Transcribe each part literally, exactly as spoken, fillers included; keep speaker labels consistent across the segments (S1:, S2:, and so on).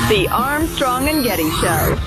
S1: The Armstrong and Getty Show.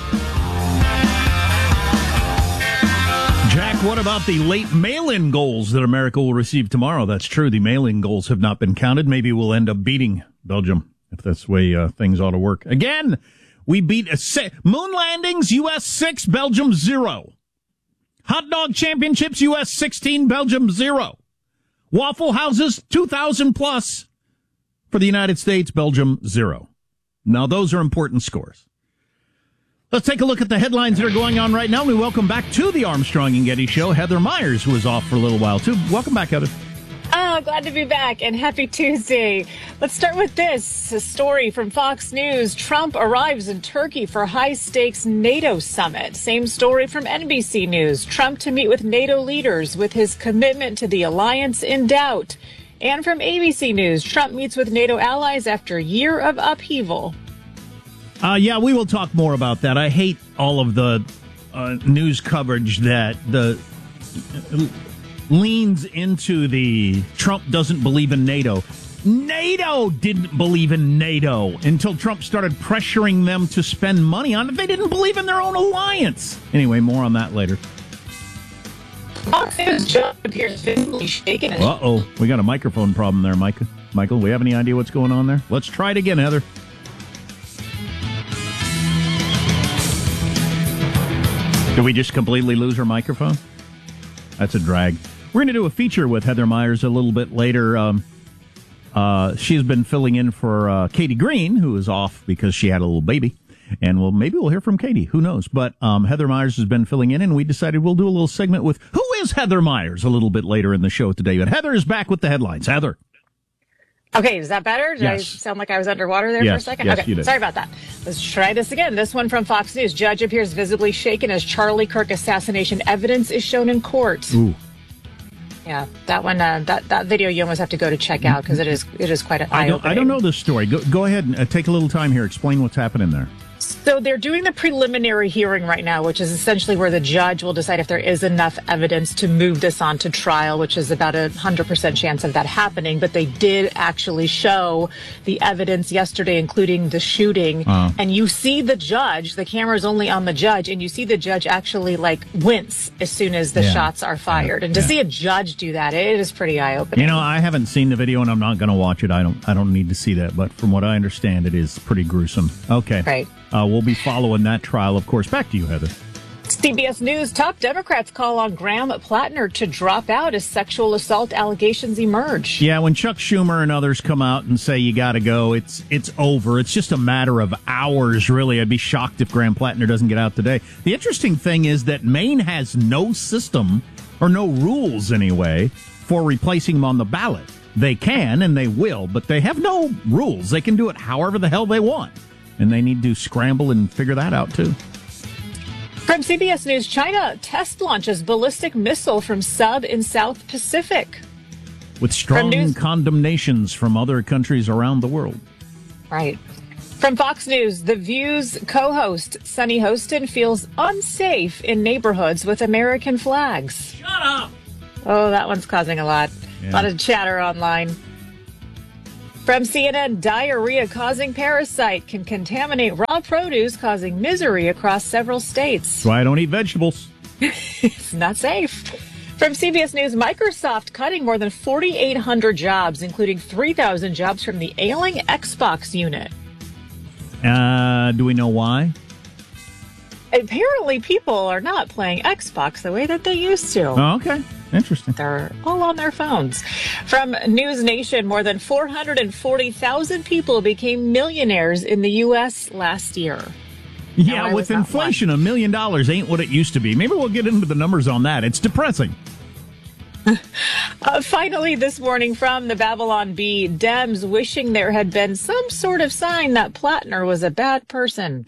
S2: Jack, what about the late mail-in goals that America will receive tomorrow? That's true. The mail-in goals have not been counted. Maybe we'll end up beating Belgium, if that's the way uh, things ought to work. Again, we beat a se- moon landings, U S six, Belgium zero. Hot dog championships, U S sixteen, Belgium zero. Waffle houses, two thousand plus for the United States, Belgium zero. Now, those are important scores. Let's take a look at the headlines that are going on right now. We welcome back to the Armstrong and Getty Show Heather Myers, who was off for a little while, too. Welcome back, Heather.
S3: Oh, glad to be back, and happy Tuesday. Let's start with this. A story from Fox News. Trump arrives in Turkey for high-stakes NATO summit. Same story from N B C News. Trump to meet with NATO leaders with his commitment to the alliance in doubt. And from A B C News, Trump meets with NATO allies after a year of upheaval.
S2: Uh, yeah, we will talk more about that. I hate all of the uh, news coverage that the uh, leans into the Trump doesn't believe in NATO. NATO didn't believe in NATO until Trump started pressuring them to spend money on it. They didn't believe in their own alliance. Anyway, more on that later.
S3: Fox News Trump appears visibly shaken.
S2: Uh-oh, we got a microphone problem there, Micah. Michael, we have any idea what's going on there? Let's try it again, Heather. Did we just completely lose her microphone? That's a drag. We're going to do a feature with Heather Myers a little bit later. Um, uh, she's been filling in for uh, Katie Green, who is off because she had a little baby. And we'll, maybe we'll hear from Katie. Who knows? But um, Heather Myers has been filling in, and we decided we'll do a little segment with Who is Heather Myers a little bit later in the show today. But Heather is back with the headlines. Heather.
S3: Okay, is that better? Did
S2: yes.
S3: I sound like I was underwater there
S2: yes.
S3: for a second?
S2: Yes,
S3: okay,
S2: you did.
S3: Sorry about that. Let's try this again. This one from Fox News. Judge appears visibly shaken as Charlie Kirk assassination evidence is shown in court.
S2: Ooh.
S3: Yeah, that one, uh, that that video you almost have to go to check out because it is it is quite an
S2: I don't,
S3: eye-opening.
S2: I don't know this story. Go, go ahead and uh, take a little time here. Explain what's happening there.
S3: So they're doing the preliminary hearing right now, which is essentially where the judge will decide if there is enough evidence to move this on to trial, which is about a one hundred percent chance of that happening. But they did actually show the evidence yesterday, including the shooting. Uh. And you see the judge, the camera's only on the judge, and you see the judge actually like wince as soon as the
S2: yeah.
S3: shots are fired. Yeah. And to yeah. see a judge do that, it is pretty eye-opening.
S2: You know, I haven't seen the video, and I'm not going to watch it. I don't I don't need to see that. But from what I understand, it is pretty gruesome. Okay.
S3: Right.
S2: Uh, we'll be following that trial, of course. Back to you, Heather.
S3: C B S News, top Democrats call on Graham Plattner to drop out as sexual assault allegations emerge.
S2: Yeah, when Chuck Schumer and others come out and say you got to go, it's it's over. It's just a matter of hours, really. I'd be shocked if Graham Plattner doesn't get out today. The interesting thing is that Maine has no system, or no rules anyway, for replacing him on the ballot. They can and they will, but they have no rules. They can do it however the hell they want. And they need to scramble and figure that out, too.
S3: From C B S News, China test launches ballistic missile from sub in South Pacific.
S2: With strong
S3: news-
S2: condemnations from other countries around the world.
S3: Right. From Fox News, The View's co-host, Sunny Hostin, feels unsafe in neighborhoods with American flags.
S2: Shut up!
S3: Oh, that one's causing a lot.
S2: Yeah.
S3: A lot of chatter online. From C N N, diarrhea causing parasite can contaminate raw produce, causing misery across several states.
S2: That's why I don't eat vegetables.
S3: It's not safe. From C B S News, Microsoft cutting more than forty-eight hundred jobs, including three thousand jobs from the ailing Xbox unit.
S2: Uh, do we know why?
S3: Apparently, people are not playing Xbox the way that they used to.
S2: Oh, okay. Interesting.
S3: They're all on their phones. From News Nation, more than four hundred forty thousand people became millionaires in the U S last year.
S2: Yeah, no, with inflation, a million dollars ain't what it used to be. Maybe we'll get into the numbers on that. It's depressing.
S3: Uh, finally, this morning from the Babylon Bee, Dems wishing there had been some sort of sign that Plattner was a bad person.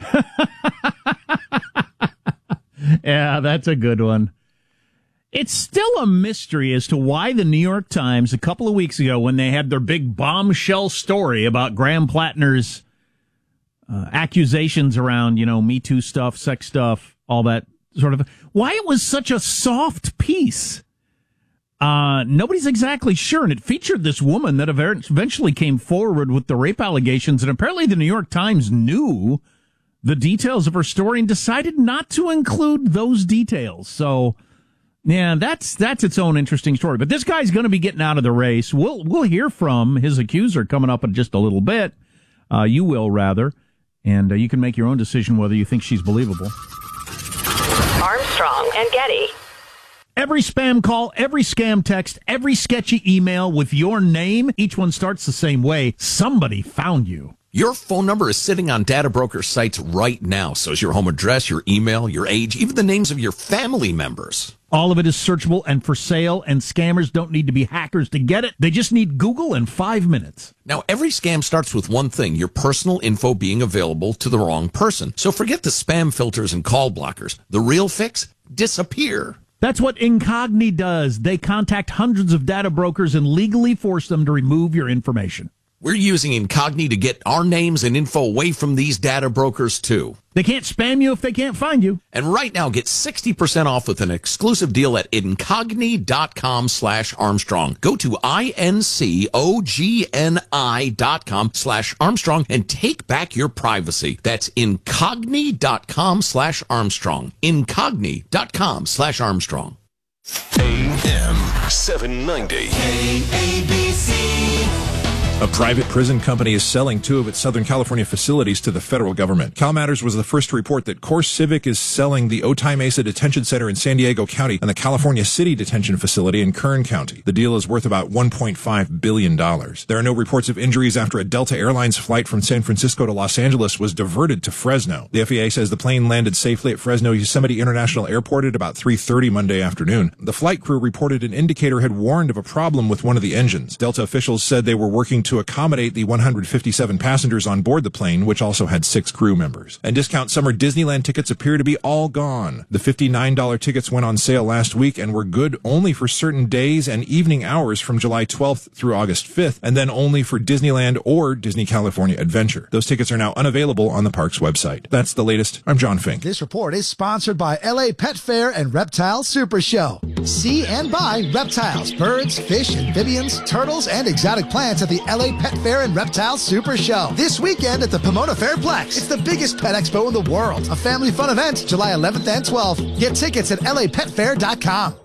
S2: Yeah, that's a good one. It's still a mystery as to why the New York Times, a couple of weeks ago, when they had their big bombshell story about Graham Plattner's uh, accusations around, you know, Me Too stuff, sex stuff, all that sort of, why it was such a soft piece. Uh, nobody's exactly sure, and it featured this woman that eventually came forward with the rape allegations, and apparently the New York Times knew the details of her story and decided not to include those details. So, yeah, that's that's its own interesting story. But this guy's going to be getting out of the race. We'll we'll hear from his accuser coming up in just a little bit. Uh, you will, rather, and uh, you can make your own decision whether you think she's believable.
S1: Armstrong and Getty.
S2: Every spam call, every scam text, every sketchy email with your name, each one starts the same way. Somebody found you.
S4: Your phone number is sitting on data broker sites right now. So is your home address, your email, your age, even the names of your family members.
S2: All of it is searchable and for sale, and scammers don't need to be hackers to get it. They just need Google in five minutes.
S4: Now, every scam starts with one thing, your personal info being available to the wrong person. So forget the spam filters and call blockers. The real fix? Disappear.
S2: That's what Incogni does. They contact hundreds of data brokers and legally force them to remove your information.
S4: We're using Incogni to get our names and info away from these data brokers, too.
S2: They can't spam you if they can't find you.
S4: And right now, get sixty percent off with an exclusive deal at Incogni.com slash Armstrong. Go to I-N-C-O-G-N-I dot com slash Armstrong and take back your privacy. That's Incogni.com slash Armstrong. Incogni.com slash Armstrong.
S5: A M seven ninety. K A B C.
S6: A private prison company is selling two of its Southern California facilities to the federal government. CalMatters was the first to report that Core Civic is selling the Otay Mesa Detention Center in San Diego County and the California City Detention Facility in Kern County. The deal is worth about one point five billion dollars. There are no reports of injuries after a Delta Airlines flight from San Francisco to Los Angeles was diverted to Fresno. The F A A says the plane landed safely at Fresno Yosemite International Airport at about three thirty Monday afternoon. The flight crew reported an indicator had warned of a problem with one of the engines. Delta officials said they were working to accommodate the one hundred fifty-seven passengers on board the plane, which also had six crew members. And discount summer Disneyland tickets appear to be all gone. The fifty-nine dollars tickets went on sale last week and were good only for certain days and evening hours from July twelfth through August fifth, and then only for Disneyland or Disney California Adventure. Those tickets are now unavailable on the park's website. That's the latest. I'm John Fink.
S7: This report is sponsored by L A Pet Fair and Reptile Super Show. See and buy reptiles, birds, fish, amphibians, turtles, and exotic plants at the L A Pet Fair and Reptile Super Show this weekend at the Pomona Fairplex. It's the biggest pet expo in the world. A family fun event July eleventh and twelfth. Get tickets at L A pet fair dot com.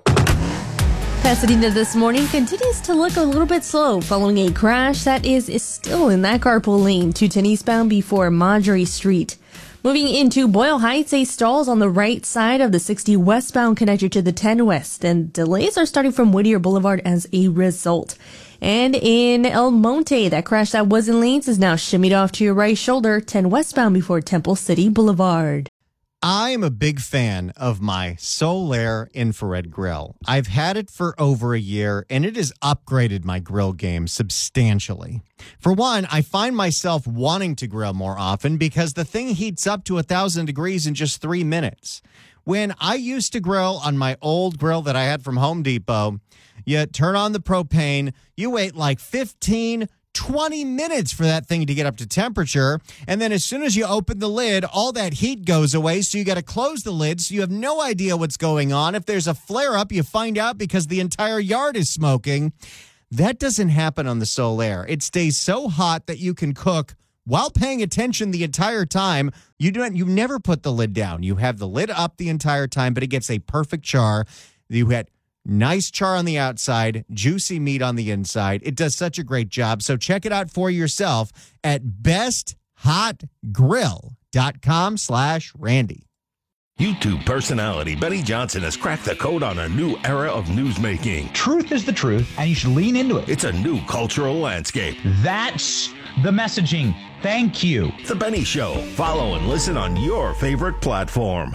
S8: Pasadena this morning continues to look a little bit slow following a crash that is, is still in that carpool lane, two ten eastbound before Marjorie Street. Moving into Boyle Heights, a stalls on the right side of the sixty westbound connector to the ten west, and delays are starting from Whittier Boulevard as a result. And in El Monte, that crash that was in lanes is now shimmied off to your right shoulder, ten westbound before Temple City Boulevard.
S9: I am a big fan of my Solaire infrared grill. I've had it for over a year, and it has upgraded my grill game substantially. For one, I find myself wanting to grill more often because the thing heats up to one thousand degrees in just three minutes. When I used to grill on my old grill that I had from Home Depot, you turn on the propane, you wait like fifteen, twenty minutes for that thing to get up to temperature. And then as soon as you open the lid, all that heat goes away. So you got to close the lid. So you have no idea what's going on. If there's a flare up, you find out because the entire yard is smoking. That doesn't happen on the Solaire. It stays so hot that you can cook while paying attention the entire time. You don't, you never put the lid down. You have the lid up the entire time, but it gets a perfect char. You get nice char on the outside, juicy meat on the inside. It does such a great job. So check it out for yourself at best hot grill dot com slash Randy.
S5: YouTube personality Benny Johnson has cracked the code on a new era of newsmaking.
S10: Truth is the truth, and you should lean into it.
S5: It's a new cultural landscape.
S10: That's the messaging. Thank you.
S5: The Benny Show. Follow and listen on your favorite platform.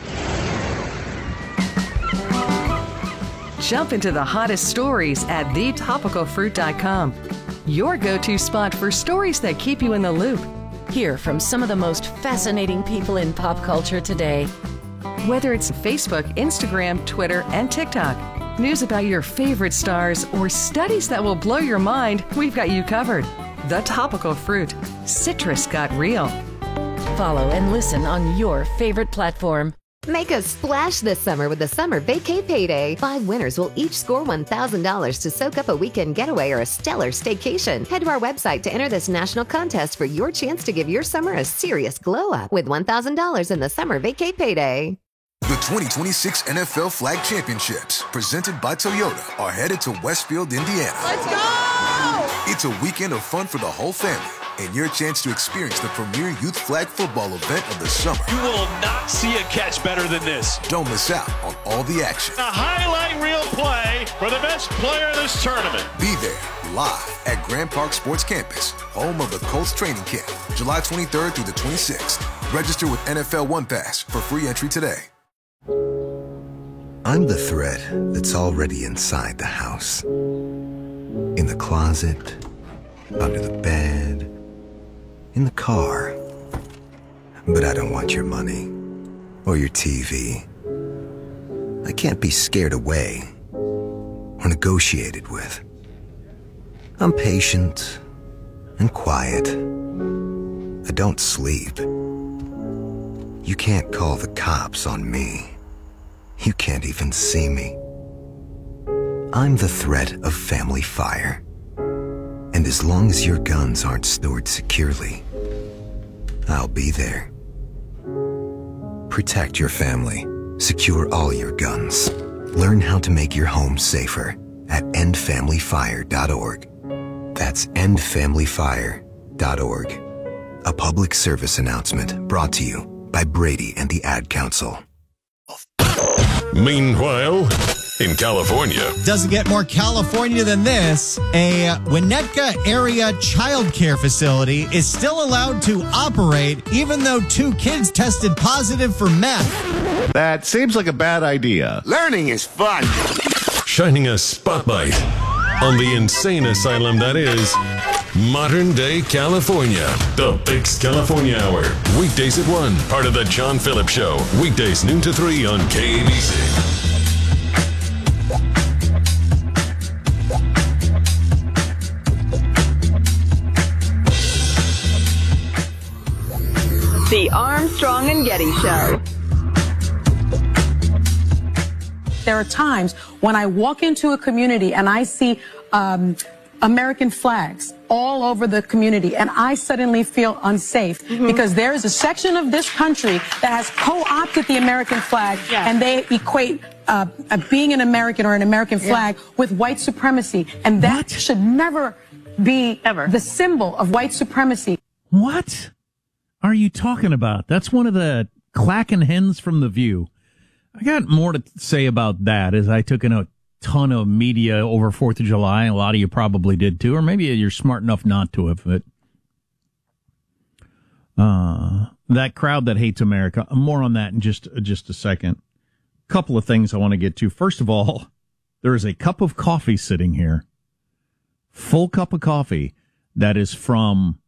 S11: Jump into the hottest stories at the topical fruit dot com. Your go-to spot for stories that keep you in the loop.
S12: Hear from some of the most fascinating people in pop culture today.
S11: Whether it's Facebook, Instagram, Twitter, and TikTok, news about your favorite stars, or studies that will blow your mind, we've got you covered. The Topical Fruit. Citrus got real.
S12: Follow and listen on your favorite platform.
S13: Make a splash this summer with the Summer Vacay Payday. Five winners will each score one thousand dollars to soak up a weekend getaway or a stellar staycation. Head to our website to enter this national contest for your chance to give your summer a serious glow up with one thousand dollars in the Summer Vacay Payday.
S14: The twenty twenty-six N F L Flag Championships, presented by Toyota, are headed to Westfield, Indiana.
S15: Let's go!
S14: It's a weekend of fun for the whole family, and your chance to experience the premier youth flag football event of the summer.
S15: You will not see a catch better than this.
S14: Don't miss out on all the action.
S15: A highlight reel play for the best player of this tournament.
S14: Be there, live at Grand Park Sports Campus, home of the Colts training camp, July twenty-third through the twenty-sixth. Register with N F L One Pass for free entry today.
S16: I'm the thread that's already inside the house. In the closet, under the bed, in the car. But I don't want your money or your T V. I can't be scared away or negotiated with. I'm patient and quiet. I don't sleep. You can't call the cops on me. You can't even see me. I'm the threat of family fire. And as long as your guns aren't stored securely, I'll be there. Protect your family. Secure all your guns. Learn how to make your home safer at end family fire dot org. That's end family fire dot org. A public service announcement brought to you by Brady and the Ad Council.
S5: Meanwhile, in California.
S9: Doesn't get more California than this. A Winnetka area child care facility is still allowed to operate even though two kids tested positive for meth.
S17: That seems like a bad idea. Learning is fun.
S5: Shining a spotlight on the insane asylum that is modern day California. The Fix California Hour. Weekdays at one. Part of the John Phillips Show. Weekdays noon to three on K A B C.
S1: The Armstrong and Getty Show.
S18: There are times when I walk into a community and I see um, American flags all over the community, and I suddenly feel unsafe mm-hmm. because there is a section of this country that has co-opted the American flag, yeah. and they equate uh, uh, being an American or an American flag yeah. with white supremacy, and that what? should never be Ever. the symbol of white supremacy.
S2: What are you talking about? That's one of the clacking hens from The View. I got more to say about that as I took in a ton of media over fourth of July. A lot of you probably did too, or maybe you're smart enough not to have. But uh, that crowd that hates America. More on that in just just a second. Couple of things I want to get to. First of all, there is a cup of coffee sitting here, full cup of coffee that is from.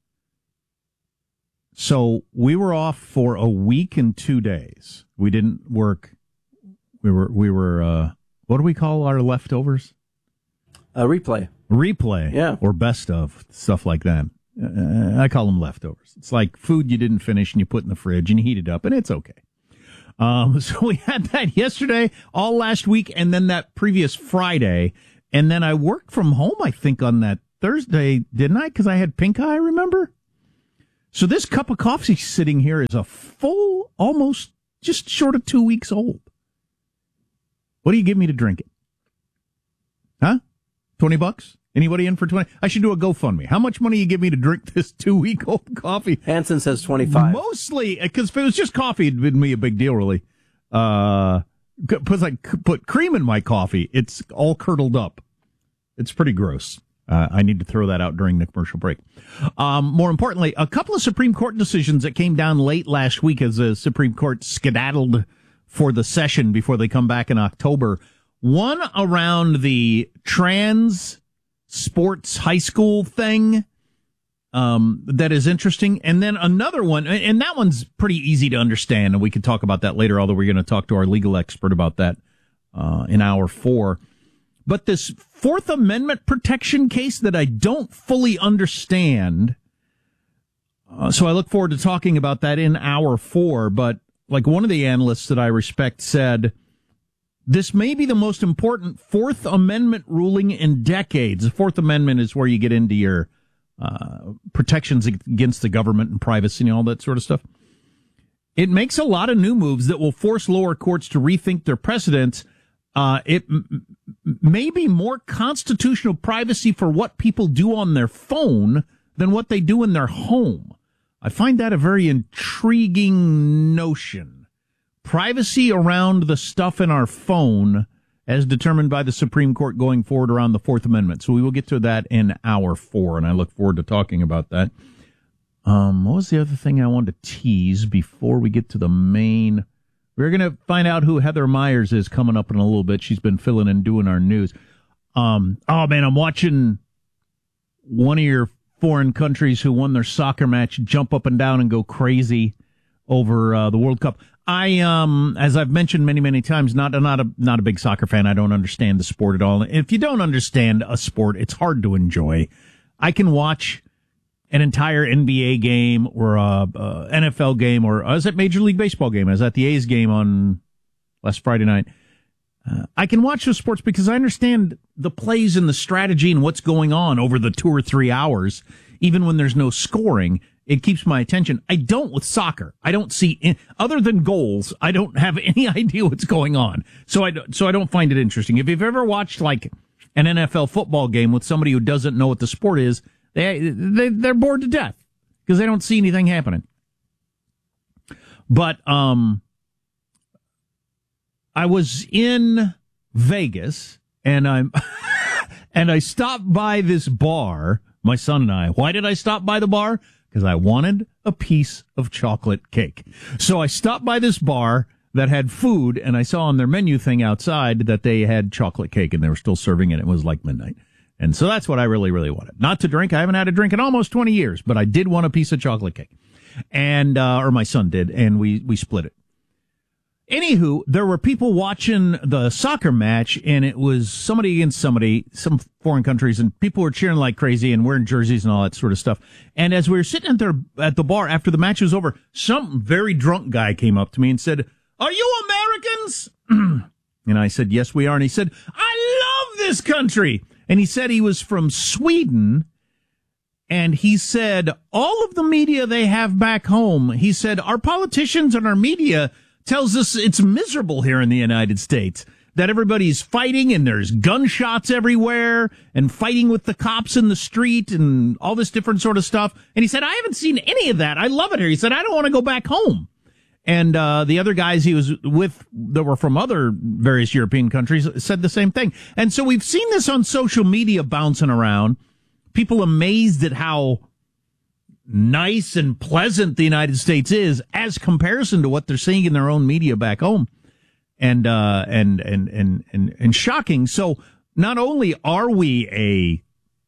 S2: So we were off for a week and two days. We didn't work. We were, we were, uh, what do we call our leftovers?
S19: A replay.
S2: Replay.
S19: Yeah.
S2: Or best of, stuff like that. Uh, I call them leftovers. It's like food you didn't finish and you put in the fridge and you heat it up and it's okay. Um, so we had that yesterday, all last week, and then that previous Friday. And then I worked from home, I think, on that Thursday, didn't I? Because I had pink eye, remember? So this cup of coffee sitting here is a full, almost just short of two weeks old. What do you give me to drink it? Huh? twenty bucks? Anybody in for twenty? I should do a GoFundMe. How much money you give me to drink this two-week-old coffee?
S19: Hanson says twenty-five.
S2: Mostly, because if it was just coffee, it'd been me a big deal, really. Uh, put like put cream in my coffee. It's all curdled up. It's pretty gross. Uh, I need to throw that out during the commercial break. Um, more importantly, a couple of Supreme Court decisions that came down late last week as the Supreme Court skedaddled for the session before they come back in October. One around the trans sports high school thing um, that is interesting. And then another one, and that one's pretty easy to understand, and we can talk about that later, although we're going to talk to our legal expert about that uh, in hour four. But this Fourth Amendment protection case that I don't fully understand, uh, so I look forward to talking about that in hour four. But like one of the analysts that I respect said, this may be the most important Fourth Amendment ruling in decades. The Fourth Amendment is where you get into your uh, protections against the government and privacy and all that sort of stuff. It makes a lot of new moves that will force lower courts to rethink their precedents. Uh, it m- may be more constitutional privacy for what people do on their phone than what they do in their home. I find that a very intriguing notion. Privacy around the stuff in our phone as determined by the Supreme Court going forward around the Fourth Amendment. So we will get to that in hour four, and I look forward to talking about that. Um, what was the other thing I wanted to tease before we get to the main? We're going to find out who Heather Myers is coming up in a little bit. She's been filling in doing our news. Um, oh, man, I'm watching one of your foreign countries who won their soccer match jump up and down and go crazy over uh, the World Cup. I, um, as I've mentioned many, many times, not, not a, not a big soccer fan. I don't understand the sport at all. If you don't understand a sport, it's hard to enjoy. I can watch an entire N B A game or a, a N F L game, or I was at Major League Baseball game. I was at the A's game on last Friday night. Uh, I can watch those sports because I understand the plays and the strategy and what's going on over the two or three hours. Even when there's no scoring, it keeps my attention. I don't with soccer. I don't see, in, other than goals, I don't have any idea what's going on. So I, so I don't find it interesting. If you've ever watched like an N F L football game with somebody who doesn't know what the sport is, They, they, they're bored to death because they don't see anything happening. But, um, I was in Vegas and I'm, and I stopped by this bar, my son and I. Why did I stop by the bar? Because I wanted a piece of chocolate cake. So I stopped by this bar that had food, and I saw on their menu thing outside that they had chocolate cake and they were still serving it. It was like midnight. And so that's what I really, really wanted. Not to drink. I haven't had a drink in almost twenty years, but I did want a piece of chocolate cake. And, uh, or my son did, and we, we split it. Anywho, there were people watching the soccer match, and it was somebody against somebody, some foreign countries, and people were cheering like crazy and wearing jerseys and all that sort of stuff. And as we were sitting at, their, at the bar after the match was over, some very drunk guy came up to me and said, "Are you Americans?" And I said, "Yes, we are." And he said, "I love this country." And he said he was from Sweden, and he said all of the media they have back home, he said, our politicians and our media tells us it's miserable here in the United States, that everybody's fighting and there's gunshots everywhere and fighting with the cops in the street and all this different sort of stuff. And he said, I haven't seen any of that. I love it here. He said, I don't want to go back home. And uh the other guys he was with that were from other various European countries said the same thing. And so we've seen this on social media bouncing around. People amazed at how nice and pleasant the United States is as comparison to what they're seeing in their own media back home. And uh and and and and, and shocking. So not only are we a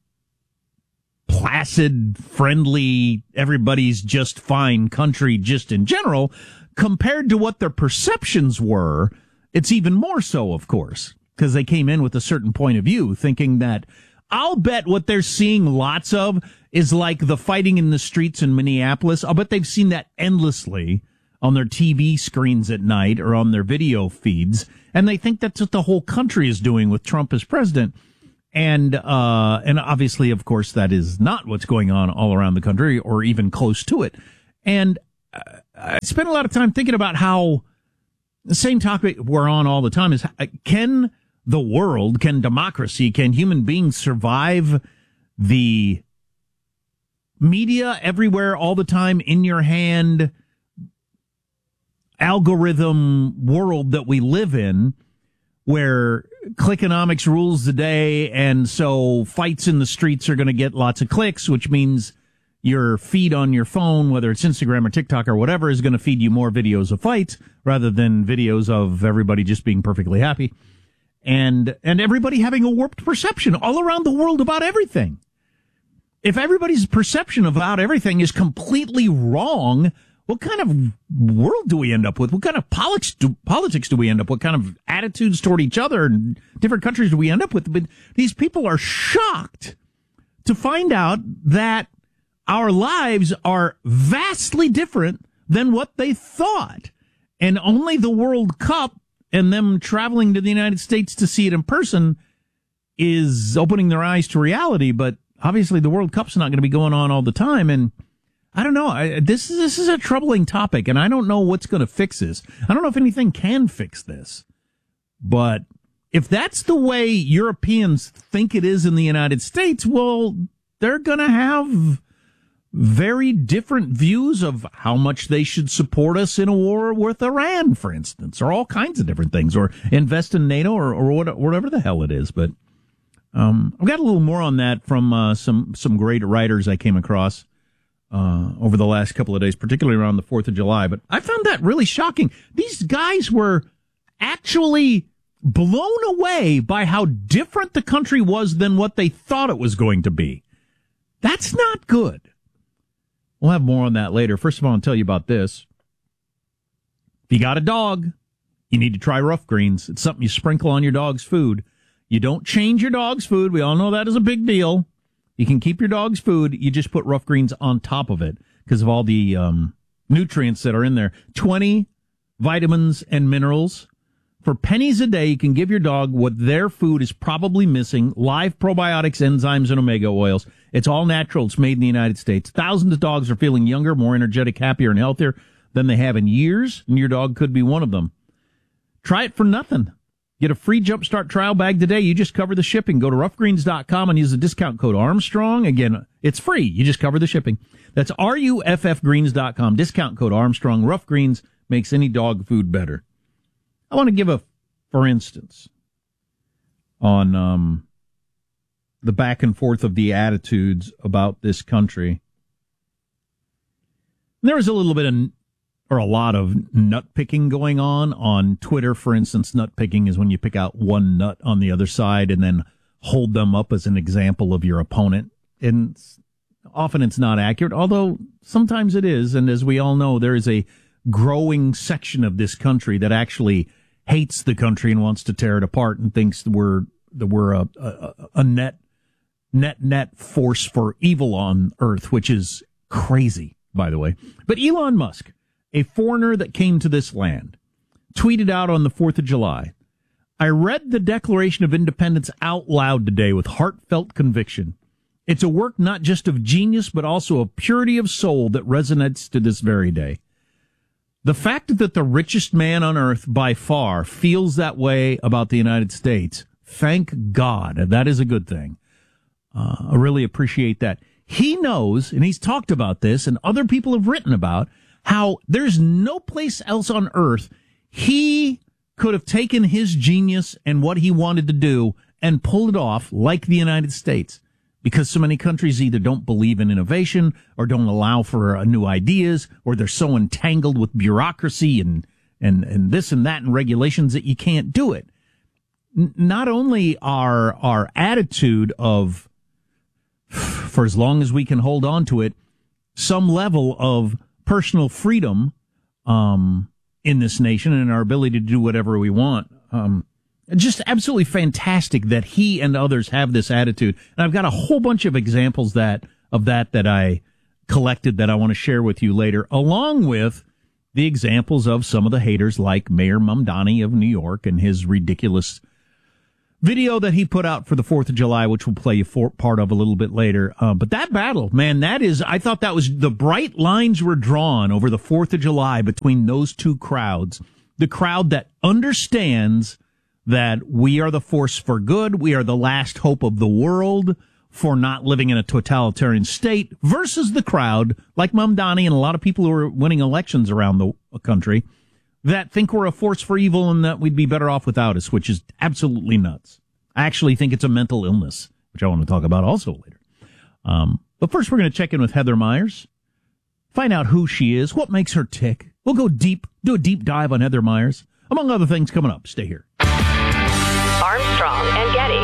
S2: placid, friendly, everybody's just fine country just in general, compared to what their perceptions were, it's even more so, of course, because they came in with a certain point of view, thinking that I'll bet what they're seeing lots of is like the fighting in the streets in Minneapolis. I'll bet they've seen that endlessly on their T V screens at night or on their video feeds, and they think that's what the whole country is doing with Trump as president. And, uh, and obviously, of course, that is not what's going on all around the country or even close to it. And uh, I spent a lot of time thinking about how the same topic we're on all the time is, can the world, can democracy, can human beings survive the media everywhere all the time in your hand algorithm world that we live in, where clickonomics rules the day, and so fights in the streets are going to get lots of clicks, which means your feed on your phone, whether it's Instagram or TikTok or whatever, is going to feed you more videos of fights rather than videos of everybody just being perfectly happy. And and everybody having a warped perception all around the world about everything. If everybody's perception about everything is completely wrong, what kind of world do we end up with? What kind of politics do, politics do we end up with? What kind of attitudes toward each other and different countries do we end up with? But these people are shocked to find out that our lives are vastly different than what they thought. And only the World Cup and them traveling to the United States to see it in person is opening their eyes to reality. But obviously the World Cup's not going to be going on all the time. And I don't know. I, this, is, this is a troubling topic, and I don't know what's going to fix this. I don't know if anything can fix this. But if that's the way Europeans think it is in the United States, well, they're going to have very different views of how much they should support us in a war with Iran, for instance, or all kinds of different things, or invest in NATO, or, or whatever the hell it is. But um, I've got a little more on that from uh, some some great writers I came across uh, over the last couple of days, particularly around the fourth of July. But I found that really shocking. These guys were actually blown away by how different the country was than what they thought it was going to be. That's not good. We'll have more on that later. First of all, I'll tell you about this. If you got a dog, you need to try Rough Greens. It's something you sprinkle on your dog's food. You don't change your dog's food. We all know that is a big deal. You can keep your dog's food. You just put Rough Greens on top of it because of all the um, nutrients that are in there. twenty vitamins and minerals. For pennies a day, you can give your dog what their food is probably missing: live probiotics, enzymes, and omega oils. It's all natural. It's made in the United States. Thousands of dogs are feeling younger, more energetic, happier, and healthier than they have in years, and your dog could be one of them. Try it for nothing. Get a free Jumpstart trial bag today. You just cover the shipping. Go to rough greens dot com and use the discount code Armstrong. Again, it's free. You just cover the shipping. That's R U F F greens dot com. Discount code Armstrong. Rough Greens makes any dog food better. I want to give a, for instance, on um, the back and forth of the attitudes about this country. There was a little bit of, or a lot of nut picking going on on Twitter. For instance, nut picking is when you pick out one nut on the other side and then hold them up as an example of your opponent. And often it's not accurate, although sometimes it is. And as we all know, there is a growing section of this country that actually hates the country and wants to tear it apart and thinks that we're that we're a, a, a net net net force for evil on Earth, which is crazy, by the way. But Elon Musk, a foreigner that came to this land, tweeted out on the fourth of July, "I read the Declaration of Independence out loud today with heartfelt conviction. It's a work not just of genius, but also of purity of soul that resonates to this very day. The fact that the richest man on earth by far feels that way about the United States, thank God. That is a good thing. Uh, I really appreciate that. He knows, and he's talked about this, and other people have written about, how there's no place else on earth he could have taken his genius and what he wanted to do and pull it off like the United States. Because so many countries either don't believe in innovation or don't allow for uh, new ideas, or they're so entangled with bureaucracy and, and, and this and that and regulations that you can't do it. N- not only our, our attitude of, for as long as we can hold on to it, some level of personal freedom, um, in this nation and our ability to do whatever we want, um, just absolutely fantastic that he and others have this attitude. And I've got a whole bunch of examples that of that that I collected that I want to share with you later, along with the examples of some of the haters like Mayor Mamdani of New York and his ridiculous video that he put out for the fourth of July, which we'll play you for part of a little bit later. Uh, but that battle, man, that is, I thought that was, the bright lines were drawn over the fourth of July between those two crowds. The crowd that understands that we are the force for good, we are the last hope of the world for not living in a totalitarian state, versus the crowd, like Mamdani and a lot of people who are winning elections around the country, that think we're a force for evil and that we'd be better off without us, which is absolutely nuts. I actually think it's a mental illness, which I want to talk about also later. Um, but first, we're going to check in with Heather Myers, find out who she is, what makes her tick. We'll go deep, do a deep dive on Heather Myers, among other things coming up. Stay here.
S1: Armstrong and Getty.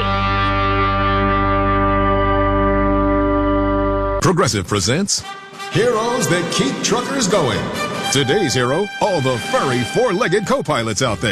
S5: Progressive presents Heroes That Keep Truckers Going. Today's hero, all the furry four-legged co-pilots out there.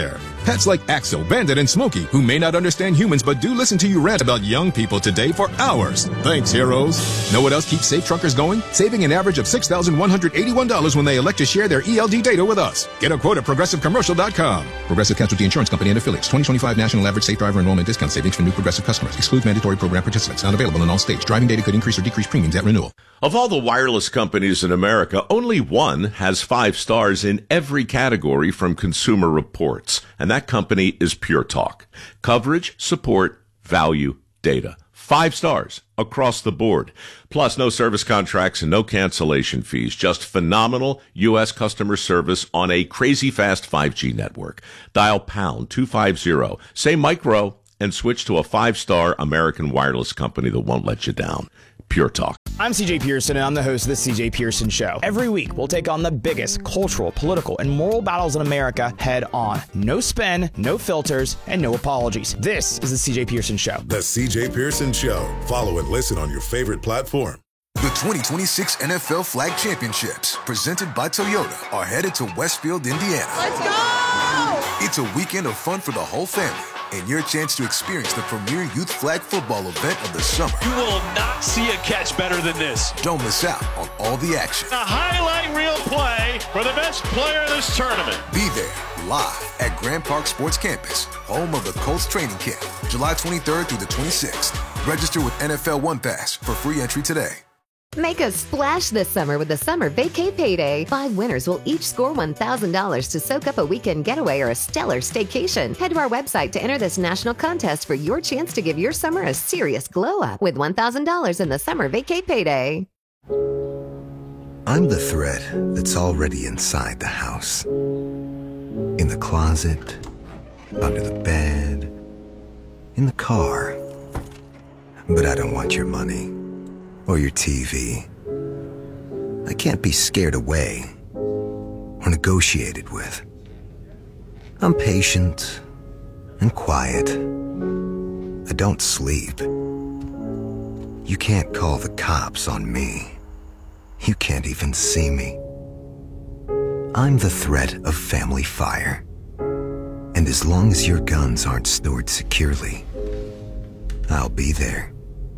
S6: Pets like Axel, Bandit, and Smokey, who may not understand humans but do listen to you rant about young people today for hours. Thanks, heroes. Know what else keeps Safe Truckers going? Saving an average of six thousand one hundred eighty-one dollars when they elect to share their E L D data with us. Get a quote at progressive commercial dot com. Progressive Casualty Insurance Company and Affiliates. twenty twenty-five National Average Safe Driver Enrollment Discount Savings for new Progressive customers. Excludes mandatory program participants. Not available in all states. Driving data could increase or decrease premiums at renewal.
S20: Of all the wireless companies in America, only one has five stars in every category from Consumer Reports, and that company is Pure Talk. Coverage, support, value, data. Five stars across the board. Plus, no service contracts and no cancellation fees. Just phenomenal U S customer service on a crazy fast five G network. Dial pound two fifty, say micro, and switch to a five-star American wireless company that won't let you down. Pure Talk.
S21: I'm C J Pearson, and I'm the host of The C J Pearson Show. Every week, we'll take on the biggest cultural, political, and moral battles in America head on. No spin, no filters, and no apologies. This is The C J Pearson Show.
S22: The C J Pearson Show. Follow and listen on your favorite platform.
S14: The twenty twenty-six N F L Flag Championships, presented by Toyota, are headed to Westfield, Indiana. Let's go! It's a weekend of fun for the whole family, and your chance to experience the premier youth flag football event of the summer.
S15: You will not see a catch better than this.
S14: Don't miss out on all the action.
S15: A highlight reel play for the best player in this tournament.
S14: Be there live at Grand Park Sports Campus, home of the Colts training camp, July twenty-third through the twenty-sixth. Register with N F L One Pass for free entry today.
S13: Make a splash this summer with the Summer Vacay Payday. Five winners will each score one thousand dollars to soak up a weekend getaway or a stellar staycation. Head to our website to enter this national contest for your chance to give your summer a serious glow up with one thousand dollars in the Summer Vacay Payday.
S16: I'm the threat that's already inside the house. In the closet, under the bed, in the car. But I don't want your money. Or your T V. I can't be scared away or negotiated with. I'm patient and quiet. I don't sleep. You can't call the cops on me. You can't even see me. I'm the threat of family fire. And as long as your guns aren't stored securely, I'll be there.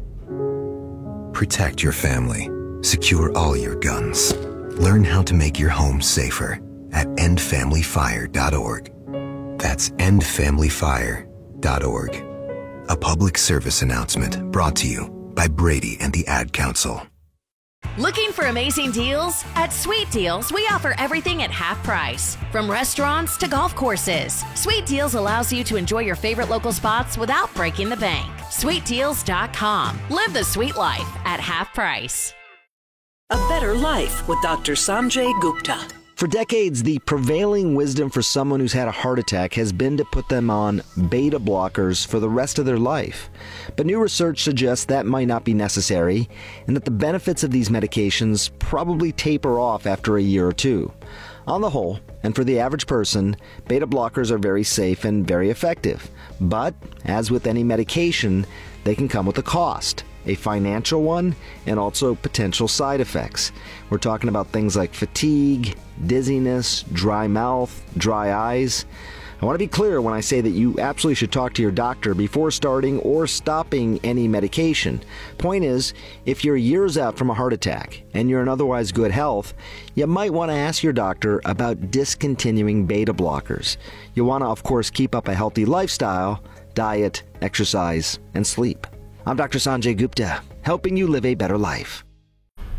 S16: Protect your family. Secure all your guns. Learn how to make your home safer at end family fire dot org. That's end family fire dot org. A public service announcement brought to you by Brady and the Ad Council.
S12: Looking for amazing deals? At Sweet Deals, we offer everything at half price. From restaurants to golf courses, Sweet Deals allows you to enjoy your favorite local spots without breaking the bank. sweet deals dot com. Live the sweet life at half price.
S23: A better life with Doctor Sanjay Gupta.
S24: For decades, the prevailing wisdom for someone who's had a heart attack has been to put them on beta blockers for the rest of their life. But new research suggests that might not be necessary, and that the benefits of these medications probably taper off after a year or two. On the whole, and for the average person, beta blockers are very safe and very effective. But, as with any medication, they can come with a cost. A financial one, and also potential side effects. We're talking about things like fatigue, dizziness, dry mouth, dry eyes. I want to be clear when I say that you absolutely should talk to your doctor before starting or stopping any medication. Point is, if you're years out from a heart attack and you're in otherwise good health, you might want to ask your doctor about discontinuing beta blockers. You'll want to, of course, keep up a healthy lifestyle, diet, exercise, and sleep. I'm Doctor Sanjay Gupta, helping you live a better life.